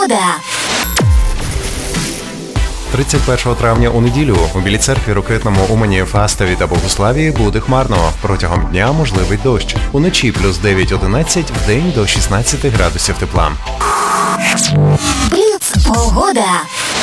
Погода. 31 травня у неділю у Білій Церкві, Рокитному, Умані, Фастові та Богославії буде хмарно. Протягом дня можливий дощ. Уночі плюс 9-11, вдень до 16 градусів тепла. Бліц. Погода.